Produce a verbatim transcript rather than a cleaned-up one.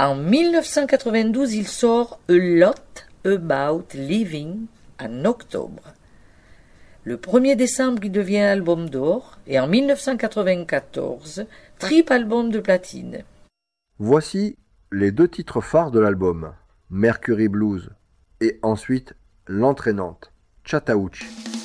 En dix-neuf cent quatre-vingt-douze, il sort A Lot About Living en octobre. Le premier décembre, il devient album d'or et en dix-neuf cent quatre-vingt-quatorze, triple album de platine. Voici les deux titres phares de l'album, Mercury Blues et ensuite l'entraînante Chattahoochee.